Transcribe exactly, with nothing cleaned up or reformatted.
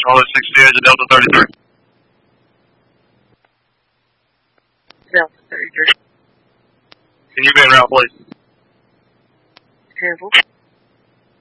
Charlie sixty-eight to Delta thirty-three. Delta thirty-three. Can you be en route, please? Careful.